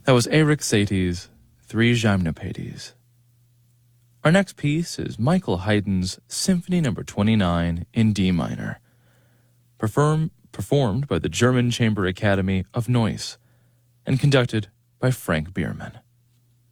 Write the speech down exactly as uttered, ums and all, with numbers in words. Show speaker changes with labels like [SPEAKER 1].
[SPEAKER 1] That was Erik Satie's Three Gymnopédies. Our next piece is Michael Haydn's Symphony Number twenty-nine in D minor, perform, performed by the German Chamber Academy of Neuss and conducted by Frank Biermann.